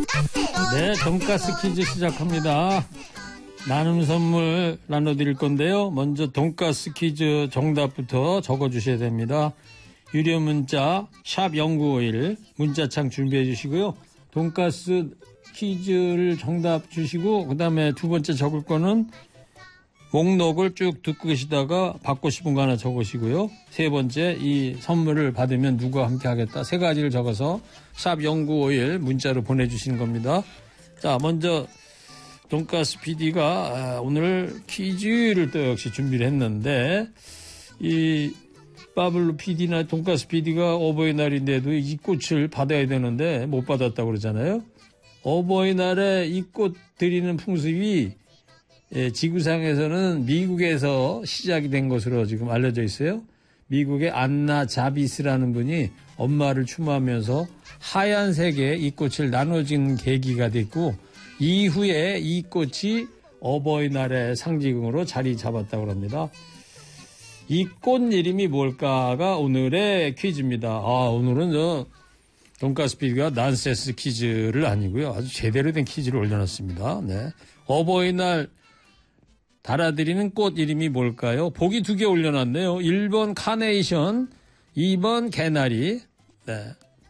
네, 돈가스 퀴즈 시작합니다. 나눔 선물 나눠드릴 건데요. 먼저 돈가스 퀴즈 정답부터 적어주셔야 됩니다. 유료 문자 샵 0951 문자창 준비해 주시고요. 돈가스 퀴즈를 정답 주시고 그 다음에 두 번째 적을 거는 목록을 쭉 듣고 계시다가 받고 싶은 거 하나 적으시고요. 세 번째 이 선물을 받으면 누구와 함께 하겠다. 세 가지를 적어서 샵 0951 문자로 보내주시는 겁니다. 자, 먼저 돈가스 PD가 오늘 퀴즈를 또 역시 준비를 했는데 이 빠블로 PD나 돈가스 PD가 어버이날인데도 이 꽃을 받아야 되는데 못 받았다고 그러잖아요. 어버이날에 이 꽃 드리는 풍습이 지구상에서는 미국에서 시작이 된 것으로 지금 알려져 있어요. 미국의 안나 자비스라는 분이 엄마를 추모하면서 하얀색의 이 꽃을 나눠진 계기가 됐고 이후에 이 꽃이 어버이날의 상징으로 자리 잡았다고 합니다. 이 꽃 이름이 뭘까가 오늘의 퀴즈입니다. 오늘은 돈가스 PD가 난센스 퀴즈를 아니고요. 아주 제대로 된 퀴즈를 올려놨습니다. 네. 어버이날 달아드리는 꽃 이름이 뭘까요? 보기 2개 올려놨네요. 1번 카네이션, 2번 개나리. 네.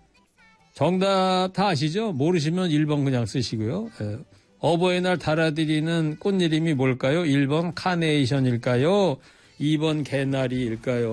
정답 다 아시죠? 모르시면 1번 그냥 쓰시고요. 네. 어버이날 달아드리는 꽃 이름이 뭘까요? 1번 카네이션일까요? 2번 개나리일까요?